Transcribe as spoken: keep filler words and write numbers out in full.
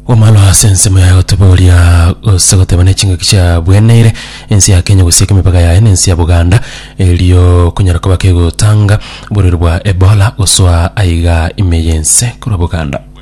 Omalo asense mwe otobolia osogote bane chinga kisha bweneire ensi ya Kenya gusika mipaka ya ensi ya Buganda elio kunyara ko bakego tanga buriro bwa Ebola oswa aiga emergency kuri Buganda.